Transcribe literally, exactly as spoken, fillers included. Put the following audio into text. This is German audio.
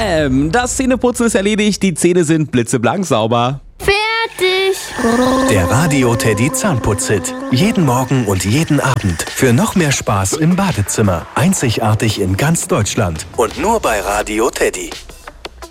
Bam! Das Zähneputzen ist erledigt, die Zähne sind blitzeblank sauber. Fertig! Der Radio Teddy Zahnputz-Hit. Jeden Morgen und jeden Abend. Für noch mehr Spaß im Badezimmer. Einzigartig in ganz Deutschland. Und nur bei Radio Teddy.